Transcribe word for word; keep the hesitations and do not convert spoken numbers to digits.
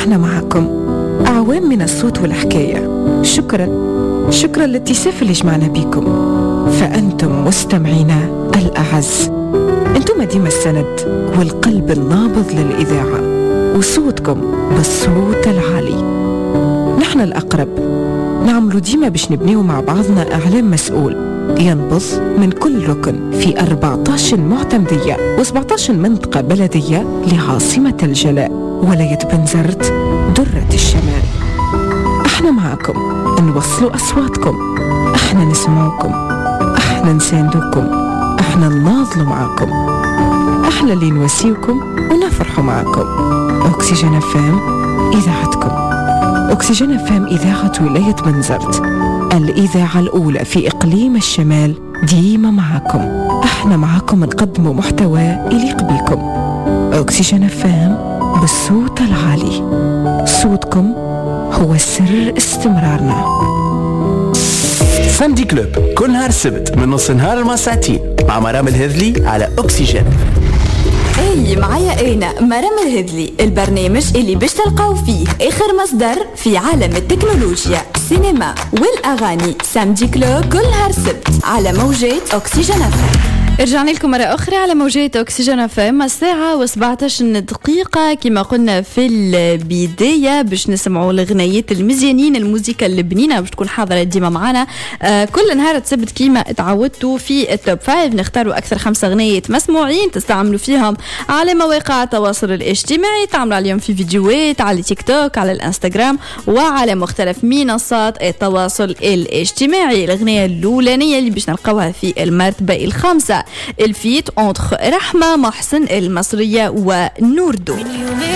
احنا معكم أعوام من الصوت والحكاية. شكرا شكرا للاتساف اللي جمعنا بيكم، فأنتم مستمعينا الأعز. أنتم ديما السند والقلب النابض للإذاعة، وصوتكم بالصوت العالي. نحن الأقرب نعملوا ديما باش نبنيو مع بعضنا إعلام مسؤول ينبض من كل ركن في أربعة عشر معتمدية وسبعة عشر منطقة بلدية لعاصمة الجلاء ولاية بنزرت درة الشمال. احنا معكم نوصلوا أصواتكم، احنا نسمعكم، احنا نساندوكم، احنا نناضلوا معكم، احنا اللي نواسيوكم ونفرحوا معكم. أكسجين اف ام إذاعتكم. أكسجين اف ام إذاعة ولاية بنزرت، الإذاعة الأولى في إقليم الشمال، ديما معكم. احنا معكم نقدموا محتوى يليق بكم. أكسجين اف ام بالصوت العالي، صوتكم هو سر استمرارنا. ساندي كلوب كل نهار السبت من نص نهار لما ساعتين مع مرام الهذلي على أكسجين. اي معايا انا مرام الهذلي، البرنامج اللي باش تلقاو فيه اخر مصدر في عالم التكنولوجيا، السينما والاغاني. ساندي كلوب كل نهار السبت على موجات أكسجين اف. رجعنا لكم مرة أخرى على موجات أكسجين اف ام. الساعة وسبعة عشر دقيقة كما قلنا في البداية باش نسمعوا الغنايات المزيانين، الموسيقى اللبنانية باش تكون حاضرة ديما معنا آه كل نهار تسبت كيما تعودتوا في التوب فايف. نختاروا أكثر خمسة غنايات مسموعين تستعملوا فيهم على مواقع التواصل الاجتماعي، تعملوا عليهم في فيديوهات على تيك توك، على الانستغرام وعلى مختلف منصات التواصل الاجتماعي. الغنية الأولانية اللي باش نلقاوها في المرتبة الخامسة، الفيت أنتخ رحمة محسن المصرية ونوردو.